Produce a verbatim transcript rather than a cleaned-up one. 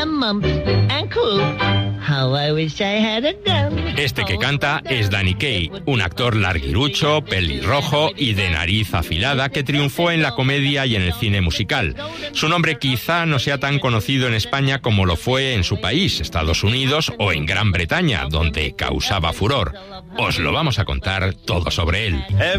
Este que canta es Danny Kaye, un actor larguirucho, pelirrojo y de nariz afilada que triunfó en la comedia y en el cine musical. Su nombre quizá no sea tan conocido en España como lo fue en su país, Estados Unidos o en Gran Bretaña, donde causaba furor. Os lo vamos a contar todo sobre él.